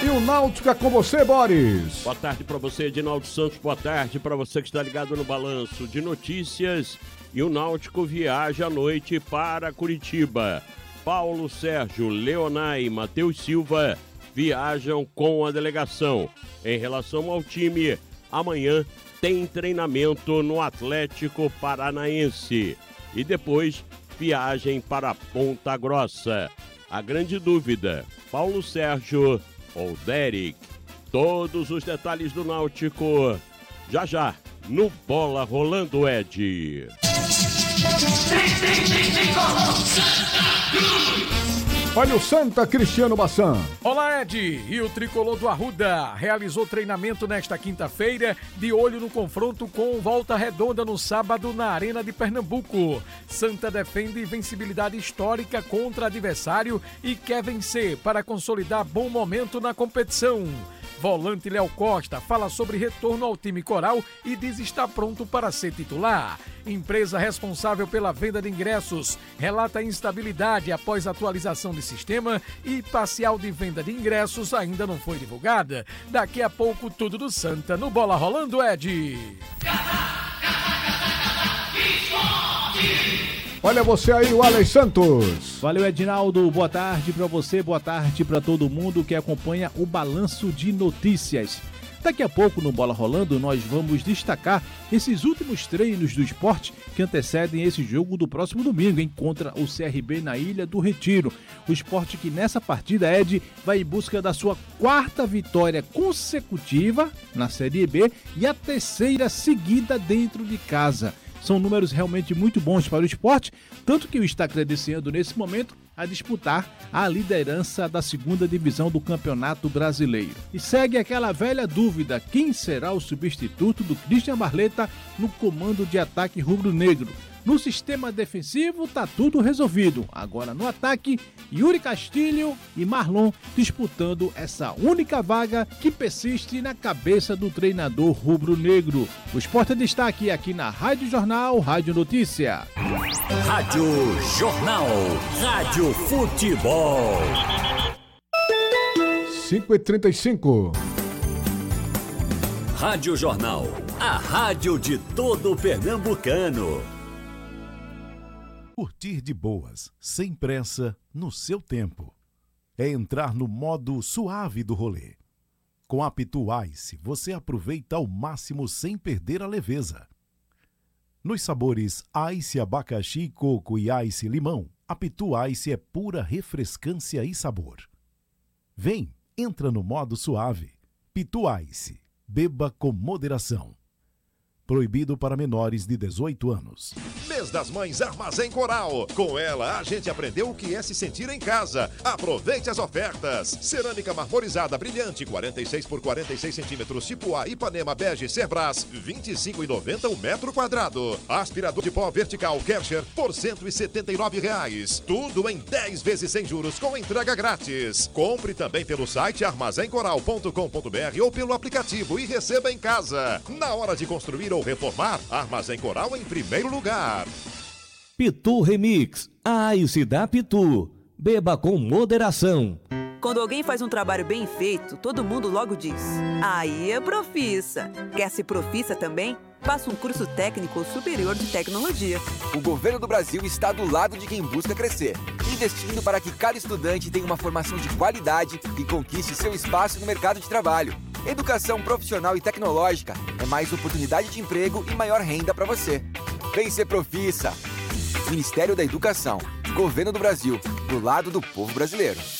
o Náutico é com você, Boris. Boa tarde para você, Edinaldo Santos. Boa tarde para você que está ligado no Balanço de Notícias. E o Náutico viaja à noite para Curitiba. Paulo Sérgio, Leonai e Matheus Silva viajam com a delegação. Em relação ao time, amanhã tem treinamento no Atlético Paranaense. E depois, viagem para Ponta Grossa. A grande dúvida, Paulo Sérgio ou Derek? Todos os detalhes do Náutico, já, no Bola Rolando, Ed. Olha o Santa, Cristiano Bassan. Olá, Ed. E o tricolor do Arruda realizou treinamento nesta quinta-feira, de olho no confronto com Volta Redonda no sábado na Arena de Pernambuco. Santa defende invencibilidade histórica contra adversário e quer vencer para consolidar bom momento na competição. Volante Léo Costa fala sobre retorno ao time coral e diz estar pronto para ser titular. Empresa responsável pela venda de ingressos relata instabilidade após atualização de sistema e parcial de venda de ingressos ainda não foi divulgada. Daqui a pouco tudo do Santa no Bola Rolando, Ed. Olha você aí, o Alex Santos. Valeu, Edinaldo. Boa tarde para você, boa tarde para todo mundo que acompanha o Balanço de Notícias. Daqui a pouco, no Bola Rolando, nós vamos destacar esses últimos treinos do esporte que antecedem esse jogo do próximo domingo, hein, contra o CRB na Ilha do Retiro. O esporte que nessa partida, Ed, vai em busca da sua 4ª vitória consecutiva na Série B e a 3ª seguida dentro de casa. São números realmente muito bons para o esporte, tanto que o está credenciando nesse momento a disputar a liderança da 2ª divisão do Campeonato Brasileiro. E segue aquela velha dúvida, quem será o substituto do Christian Barleta no comando de ataque rubro-negro? No sistema defensivo tá tudo resolvido. Agora no ataque, Yuri Castilho e Marlon disputando essa única vaga que persiste na cabeça do treinador rubro-negro. O Sport é destaque aqui na Rádio Jornal, Rádio Notícia. Rádio Jornal, Rádio Futebol. 5h35. Rádio Jornal, a rádio de todo pernambucano. Curtir de boas, sem pressa, no seu tempo. É entrar no modo suave do rolê. Com a Pitu Ice, você aproveita ao máximo sem perder a leveza. Nos sabores Ice abacaxi, coco e Ice limão, a Pitu Ice é pura refrescância e sabor. Vem, entra no modo suave. Pitu Ice, beba com moderação. Proibido para menores de 18 anos. Mês das Mães Armazém Coral. Com ela, a gente aprendeu o que é se sentir em casa. Aproveite as ofertas. Cerâmica marmorizada brilhante, 46 por 46 centímetros, tipo A, Ipanema Bege Cerbras, R$ 25,90 o metro quadrado. Aspirador de pó vertical Kärcher por R$ 179. Tudo em 10 vezes sem juros com entrega grátis. Compre também pelo site armazencoral.com.br ou pelo aplicativo e receba em casa. Na hora de construir ou reformar, Armazém Coral em primeiro lugar. Pitu Remix, a Ice da Pitu. Beba com moderação. Quando alguém faz um trabalho bem feito, todo mundo logo diz: aí é profissa. Quer ser profissa também? Faça um curso técnico ou superior de tecnologia. O governo do Brasil está do lado de quem busca crescer, investindo para que cada estudante tenha uma formação de qualidade e conquiste seu espaço no mercado de trabalho. Educação profissional e tecnológica é mais oportunidade de emprego e maior renda para você. Vem ser profissa. Ministério da Educação, Governo do Brasil, do lado do povo brasileiro.